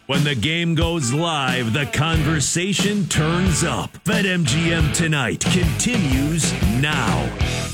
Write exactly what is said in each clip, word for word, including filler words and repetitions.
When the game goes live, the conversation turns up. BetMGM Tonight continues now.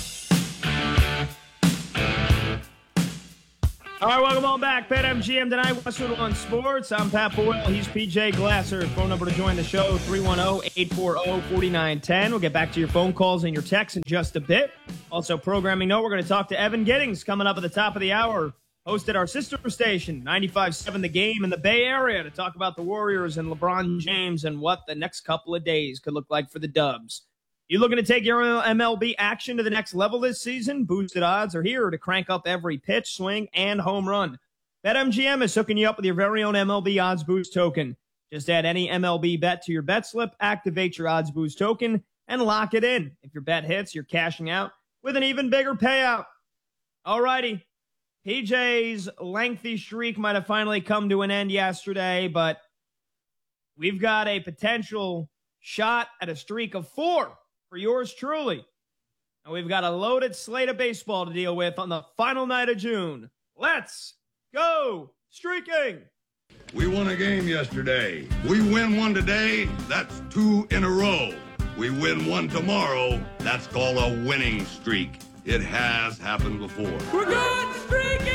All right, welcome on back. BetMGM Tonight, Westwood One Sports. I'm Pat Boyle. He's P J Glasser. Phone number to join the show, three one zero, eight four zero, four nine one zero. We'll get back to your phone calls and your texts in just a bit. Also, programming note, we're going to talk to Evan Giddings coming up at the top of the hour. Hosted our sister station, ninety-five point seven The Game in the Bay Area, to talk about the Warriors and LeBron James and what the next couple of days could look like for the Dubs. You looking to take your M L B action to the next level this season? Boosted odds are here to crank up every pitch, swing, and home run. BetMGM is hooking you up with your very own M L B Odds Boost token. Just add any M L B bet to your bet slip, activate your Odds Boost token, and lock it in. If your bet hits, you're cashing out with an even bigger payout. All righty. P J's lengthy streak might have finally come to an end yesterday, but we've got a potential shot at a streak of four for yours truly. And we've got a loaded slate of baseball to deal with on the final night of June. Let's go streaking! We won a game yesterday. We win one today, that's two in a row. We win one tomorrow, that's called a winning streak. It has happened before. We're good streaking!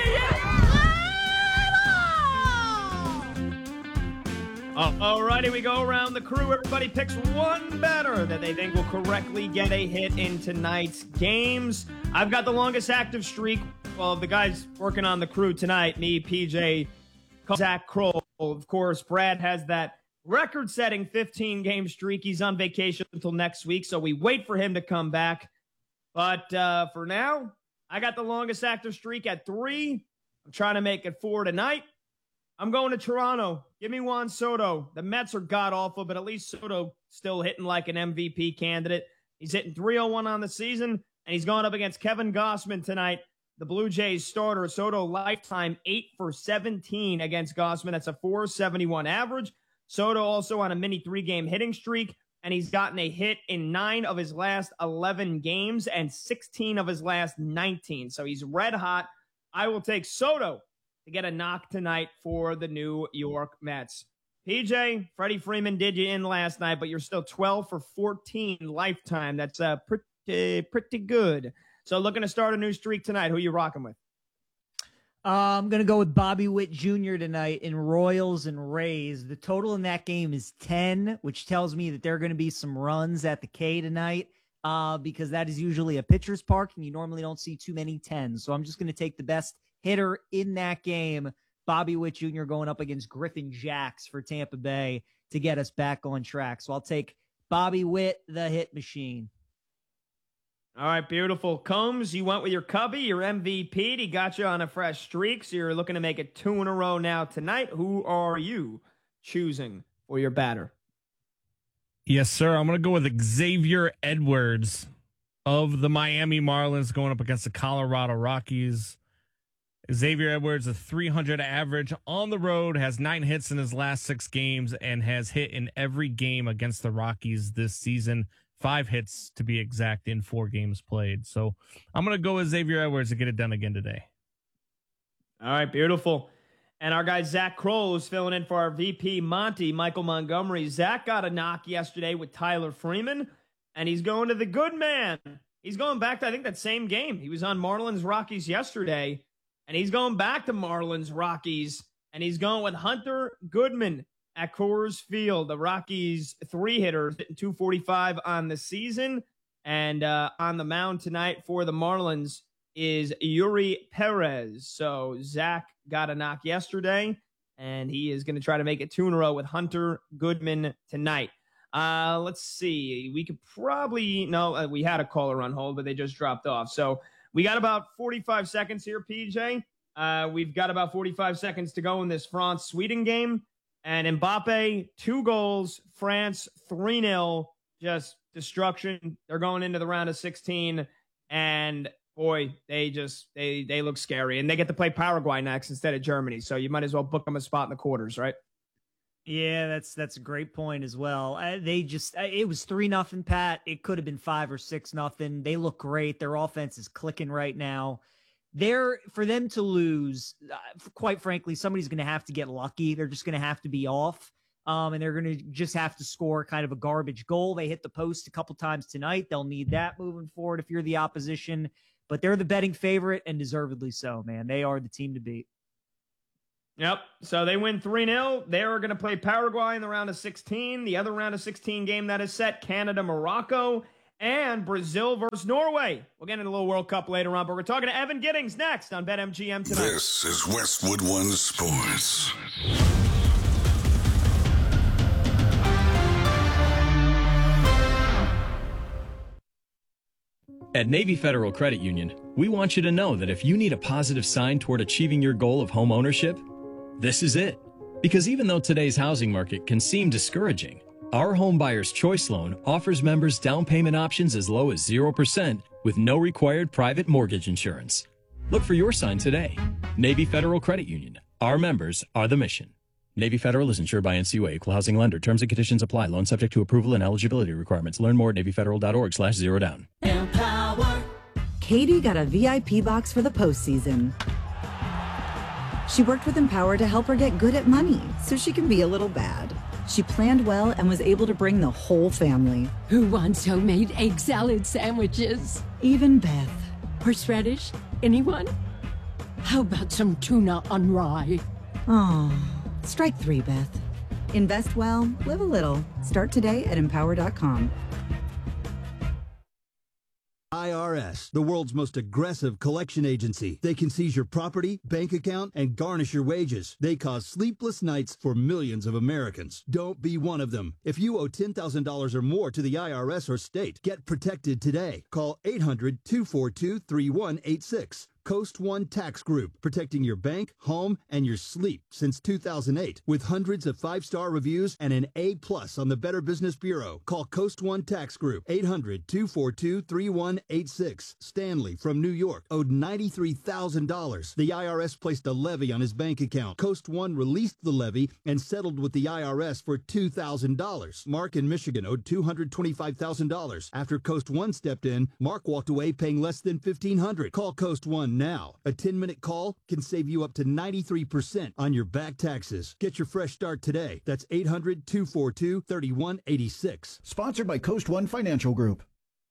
Uh, all righty, we go around the crew. Everybody picks one batter that they think will correctly get a hit in tonight's games. I've got the longest active streak. Well, the guys working on the crew tonight, me, P J, Zach Kroll. Of course, Brad has that record-setting fifteen-game streak. He's on vacation until next week, so we wait for him to come back. But uh, for now, I got the longest active streak at three. I'm trying to make it four tonight. I'm going to Toronto. Give me Juan Soto. The Mets are god-awful, but at least Soto still hitting like an M V P candidate. He's hitting three oh one on the season, and he's going up against Kevin Gausman tonight, the Blue Jays starter. Soto lifetime eight for seventeen against Gausman. That's a four seventy-one average. Soto also on a mini three-game hitting streak, and he's gotten a hit in nine of his last eleven games and sixteen of his last nineteen. So he's red hot. I will take Soto to get a knock tonight for the New York Mets. P J, Freddie Freeman did you in last night, but you're still twelve for fourteen lifetime. That's uh, pretty, pretty good. So looking to start a new streak tonight. Who are you rocking with? Uh, I'm going to go with Bobby Witt Junior tonight in Royals and Rays. The total in that game is ten, which tells me that there are going to be some runs at the K tonight uh, because that is usually a pitcher's park, and you normally don't see too many tens. So I'm just going to take the best hitter in that game, Bobby Witt Junior going up against Griffin Jax for Tampa Bay to get us back on track. So I'll take Bobby Witt, the hit machine. All right, beautiful. Combs, you went with your Cubby, your M V P. He got you on a fresh streak, so you're looking to make it two in a row now tonight. Who are you choosing for your batter? Yes, sir. I'm going to go with Xavier Edwards of the Miami Marlins going up against the Colorado Rockies. Xavier Edwards, a three hundred average on the road, has nine hits in his last six games, and has hit in every game against the Rockies this season. Five hits, to be exact, in four games played. So I'm going to go with Xavier Edwards to get it done again today. All right, beautiful. And our guy Zach Kroll is filling in for our V P Monty, Michael Montgomery. Zach got a knock yesterday with Tyler Freeman, and he's going to the good man. He's going back to, I think, that same game. He was on Marlins Rockies yesterday. And he's going back to Marlins Rockies, and he's going with Hunter Goodman at Coors Field. The Rockies three hitters hitting two forty-five on the season. And uh, on the mound tonight for the Marlins is Yuri Perez. So Zach got a knock yesterday, and he is going to try to make it two in a row with Hunter Goodman tonight. Uh, let's see. We could probably, no, uh, we had a caller on hold, but they just dropped off. So we got about forty-five seconds here, P J. Uh, we've got about forty-five seconds to go in this France-Sweden game. And Mbappe, two goals. France, three nil. Just destruction. They're going into the round of sixteen. And, boy, they just, they, they look scary. And they get to play Paraguay next instead of Germany. So you might as well book them a spot in the quarters, right? Yeah, that's that's a great point as well. Uh, they just uh, it was three nothing, Pat. It could have been five or six nothing. They look great. Their offense is clicking right now. they're for them to lose, uh, quite frankly, somebody's going to have to get lucky. They're just going to have to be off. Um, and they're going to just have to score kind of a garbage goal. They hit the post a couple times tonight. They'll need that moving forward if you're the opposition. But they're the betting favorite, and deservedly so, man. They are the team to beat. Yep. So they win three nil. They are going to play Paraguay in the round of sixteen. The other round of sixteen game that is set, Canada, Morocco, and Brazil versus Norway. We'll get into a little World Cup later on, but we're talking to Evan Giddings next on BetMGM tonight. This is Westwood One Sports. At Navy Federal Credit Union, we want you to know that if you need a positive sign toward achieving your goal of home ownership, this is it. Because even though today's housing market can seem discouraging, our Home Buyer's Choice Loan offers members down payment options as low as zero percent with no required private mortgage insurance. Look for your sign today. Navy Federal Credit Union. Our members are the mission. Navy Federal is insured by N C U A, Equal Housing Lender. Terms and conditions apply. Loan subject to approval and eligibility requirements. Learn more at NavyFederal.org slash zero down. Empower. Katie got a V I P box for the postseason. She worked with Empower to help her get good at money so she can be a little bad. She planned well and was able to bring the whole family. Who wants homemade egg salad sandwiches? Even Beth. Horseradish? Anyone? How about some tuna on rye? Oh, strike three, Beth. Invest well, live a little. Start today at empower dot com. I R S, the world's most aggressive collection agency. They can seize your property, bank account, and garnish your wages. They cause sleepless nights for millions of Americans. Don't be one of them. If you owe ten thousand dollars or more to the I R S or state, get protected today. Call eight hundred, two four two, three one eight six. Coast One Tax Group, protecting your bank, home, and your sleep since two thousand eight. With hundreds of five-star reviews and an A plus on the Better Business Bureau. Call Coast One Tax Group, eight hundred, two four two, three one eight six. Stanley from New York owed ninety-three thousand dollars. The I R S placed a levy on his bank account. Coast One released the levy and settled with the I R S for two thousand dollars. Mark in Michigan owed two hundred twenty-five thousand dollars. After Coast One stepped in, Mark walked away paying less than fifteen hundred dollars. Call Coast One now. A ten-minute call can save you up to ninety-three percent on your back taxes. Get your fresh start today. That's eight hundred, two four two, three one eight six. Sponsored by Coast One Financial Group.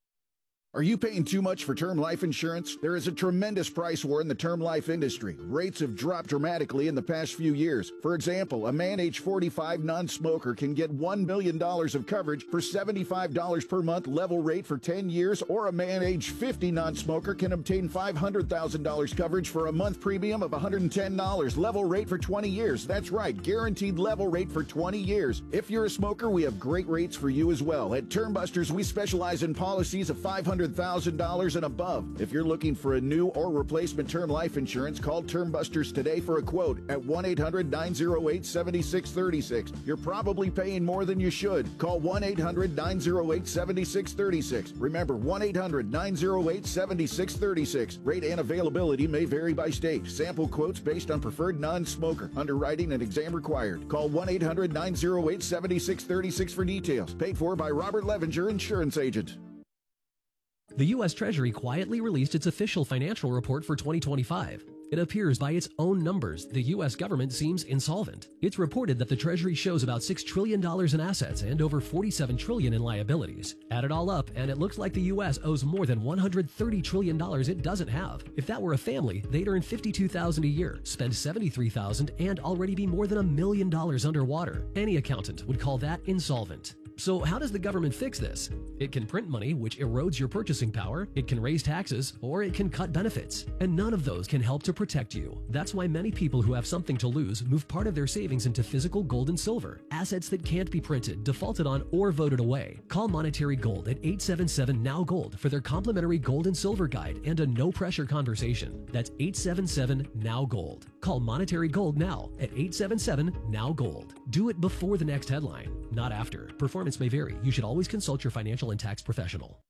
Are you paying too much for term life insurance? There is a tremendous price war in the term life industry. Rates have dropped dramatically in the past few years. For example, a man age forty-five non-smoker can get one million dollars of coverage for seventy-five dollars per month level rate for ten years, or a man age fifty non-smoker can obtain five hundred thousand dollars coverage for a month premium of one hundred ten dollars level rate for twenty years. That's right, guaranteed level rate for twenty years. If you're a smoker, we have great rates for you as well. At Term Busters, we specialize in policies of five hundred thousand dollars and above. If you're looking for a new or replacement term life insurance, call Term Busters today for a quote at one eight hundred, nine oh eight, seven six three six. You're probably paying more than you should. Call one eight hundred, nine oh eight, seven six three six. Remember, one eight hundred, nine oh eight, seven six three six. Rate and availability may vary by state. Sample quotes based on preferred non-smoker. Underwriting and exam required. Call one eight hundred, nine oh eight, seven six three six for details. Paid for by Robert Levenger, insurance agent. The U S Treasury quietly released its official financial report for twenty twenty-five. It appears by its own numbers, the U S government seems insolvent. It's reported that the Treasury shows about six trillion dollars in assets and over forty-seven trillion dollars in liabilities. Add it all up, and it looks like the U S owes more than one hundred thirty trillion dollars it doesn't have. If that were a family, they'd earn fifty-two thousand dollars a year, spend seventy-three thousand dollars, and already be more than a million dollars underwater. Any accountant would call that insolvent. So how does the government fix this? It can print money, which erodes your purchasing power, it can raise taxes, or it can cut benefits. And none of those can help to protect you. That's why many people who have something to lose move part of their savings into physical gold and silver, assets that can't be printed, defaulted on, or voted away. Call Monetary Gold at eight seven seven, N O W Gold for their complimentary gold and silver guide and a no-pressure conversation. That's eight seven seven, N O W Gold. Call Monetary Gold now at eight seven seven, N O W Gold. Do it before the next headline, not after. Performance may vary. You should always consult your financial and tax professional.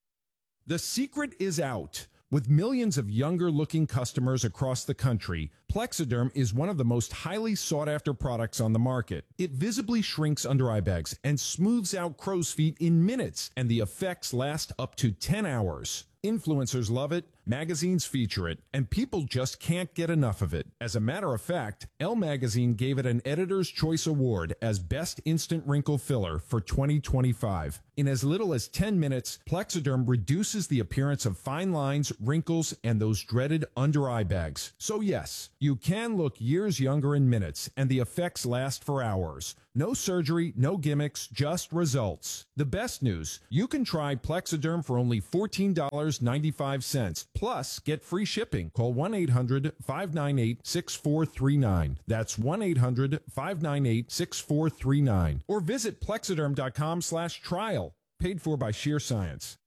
The secret is out. With millions of younger-looking customers across the country, Plexiderm is one of the most highly sought-after products on the market. It visibly shrinks under eye bags and smooths out crow's feet in minutes, and the effects last up to ten hours. Influencers love it, Magazines feature it, and people just can't get enough of it. As a matter of fact, Elle Magazine gave it an Editor's Choice Award as Best Instant Wrinkle Filler for twenty twenty-five. In as little as ten minutes, Plexiderm reduces the appearance of fine lines, wrinkles, and those dreaded under-eye bags. So yes, you can look years younger in minutes, and the effects last for hours. No surgery, no gimmicks, just results. The best news, you can try Plexiderm for only fourteen dollars and ninety-five cents. Plus, get free shipping. Call one eight hundred, five nine eight, six four three nine. That's one eight hundred, five nine eight, six four three nine. Or visit plexiderm dot com slash trial. Paid for by Sheer Science.